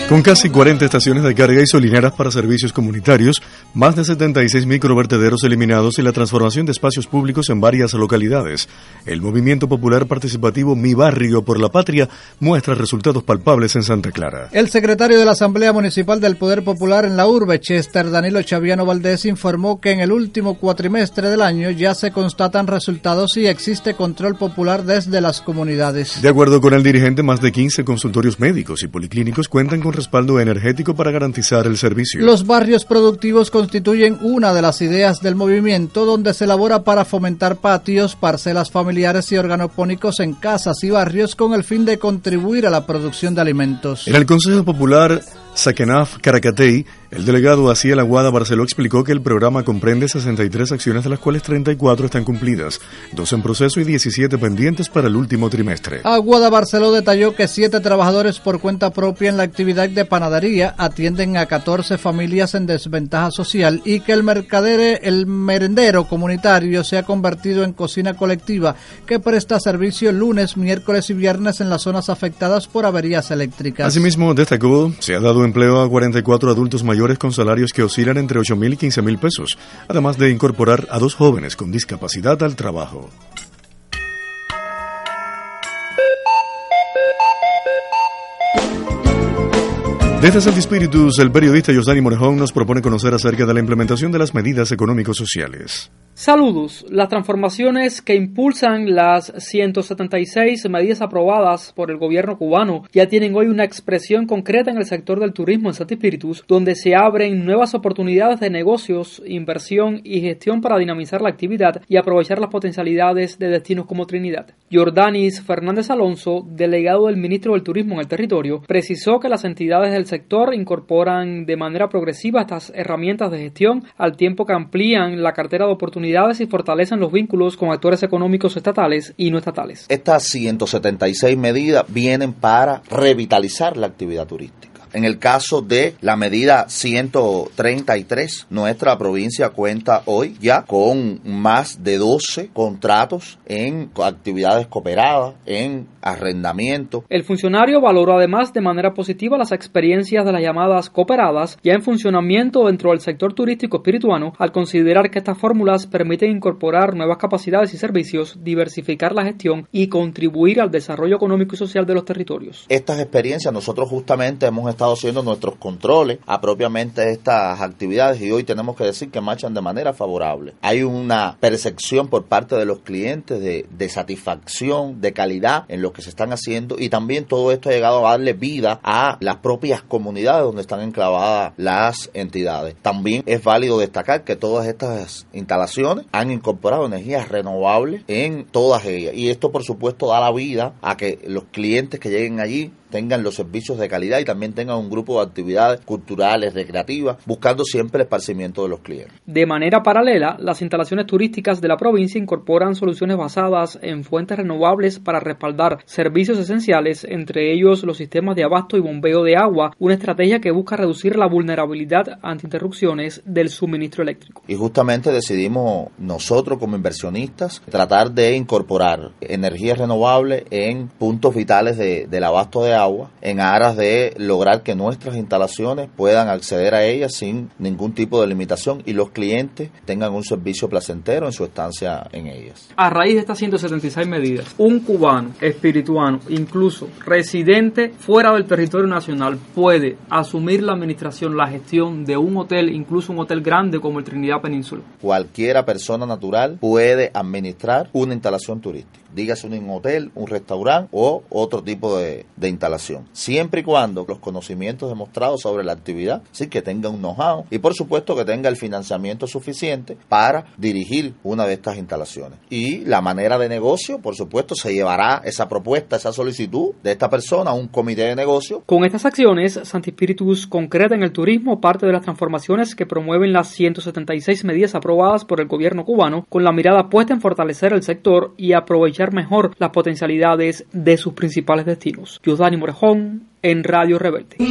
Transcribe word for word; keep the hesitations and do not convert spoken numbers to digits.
Con casi cuarenta estaciones de carga y solineras para servicios comunitarios, más de setenta y seis microvertederos eliminados y la transformación de espacios públicos en varias localidades, el movimiento popular participativo Mi Barrio por la Patria muestra resultados palpables en Santa Clara. El secretario de la Asamblea Municipal del Poder Popular en la urbe, Chester Danilo Chaviano Valdés, informó que en el último cuatrimestre del año ya se constatan resultados y existe control popular desde las comunidades. De acuerdo con el dirigente, más de quince consultorios médicos y policlínicos cuentan con respaldo energético para garantizar el servicio. Los barrios productivos constituyen una de las ideas del movimiento, donde se elabora para fomentar patios, parcelas familiares y organopónicos en casas y barrios con el fin de contribuir a la producción de alimentos. En el Consejo Popular Sakenaf Caracatey, el delegado Aciel Aguada Barceló explicó que el programa comprende sesenta y tres acciones, de las cuales treinta y cuatro están cumplidas, dos en proceso y diecisiete pendientes para el último trimestre. Aguada Barceló detalló que siete trabajadores por cuenta propia en la actividad de panadería atienden a catorce familias en desventaja social y que el mercadere, el merendero comunitario se ha convertido en cocina colectiva que presta servicio lunes, miércoles y viernes en las zonas afectadas por averías eléctricas. Asimismo, destacó, se ha dado empleo a cuarenta y cuatro adultos mayores con salarios que oscilan entre ocho mil y quince mil pesos, además de incorporar a dos jóvenes con discapacidad al trabajo. Desde Santi Spíritus, el periodista Yosdani Morejón nos propone conocer acerca de la implementación de las medidas económicos sociales. Saludos. Las transformaciones que impulsan las ciento setenta y seis medidas aprobadas por el gobierno cubano ya tienen hoy una expresión concreta en el sector del turismo en Santi Spíritus, donde se abren nuevas oportunidades de negocios, inversión y gestión para dinamizar la actividad y aprovechar las potencialidades de destinos como Trinidad. Jordanis Fernández Alonso, delegado del ministro del Turismo en el territorio, precisó que las entidades del sector incorporan de manera progresiva estas herramientas de gestión al tiempo que amplían la cartera de oportunidades y fortalecen los vínculos con actores económicos estatales y no estatales. Estas ciento setenta y seis medidas vienen para revitalizar la actividad turística. En el caso de la medida ciento treinta y tres, nuestra provincia cuenta hoy ya con más de doce contratos en actividades cooperadas, en arrendamiento. El funcionario valoró además de manera positiva las experiencias de las llamadas cooperadas ya en funcionamiento dentro del sector turístico espirituano, al considerar que estas fórmulas permiten incorporar nuevas capacidades y servicios, diversificar la gestión y contribuir al desarrollo económico y social de los territorios. Estas experiencias nosotros justamente hemos estado haciendo nuestros controles a propiamente estas actividades y hoy tenemos que decir que marchan de manera favorable. Hay una percepción por parte de los clientes de, de satisfacción, de calidad en lo que se están haciendo, y también todo esto ha llegado a darle vida a las propias comunidades donde están enclavadas las entidades. También es válido destacar que todas estas instalaciones han incorporado energías renovables en todas ellas, y esto por supuesto da la vida a que los clientes que lleguen allí tengan los servicios de calidad y también tengan un grupo de actividades culturales, recreativas, buscando siempre el esparcimiento de los clientes. De manera paralela, las instalaciones turísticas de la provincia incorporan soluciones basadas en fuentes renovables para respaldar servicios esenciales, entre ellos los sistemas de abasto y bombeo de agua, una estrategia que busca reducir la vulnerabilidad ante interrupciones del suministro eléctrico. Y justamente decidimos nosotros como inversionistas tratar de incorporar energías renovables en puntos vitales de, del abasto de agua, agua en aras de lograr que nuestras instalaciones puedan acceder a ellas sin ningún tipo de limitación y los clientes tengan un servicio placentero en su estancia en ellas. A raíz de estas ciento setenta y seis medidas, un cubano, espirituano, incluso residente fuera del territorio nacional, puede asumir la administración, la gestión de un hotel, incluso un hotel grande como el Trinidad Península. Cualquiera persona natural puede administrar una instalación turística, dígase un hotel, un restaurante o otro tipo de, de instalación, siempre y cuando los conocimientos demostrados sobre la actividad, sí, que tenga un know-how y por supuesto que tenga el financiamiento suficiente para dirigir una de estas instalaciones. Y la manera de negocio, por supuesto, se llevará esa propuesta, esa solicitud de esta persona a un comité de negocio. Con estas acciones, Santi Spíritus concreta en el turismo parte de las transformaciones que promueven las ciento setenta y seis medidas aprobadas por el gobierno cubano, con la mirada puesta en fortalecer el sector y aprovechar mejor las potencialidades de sus principales destinos. Yosdani Morejón, en Radio Rebelde.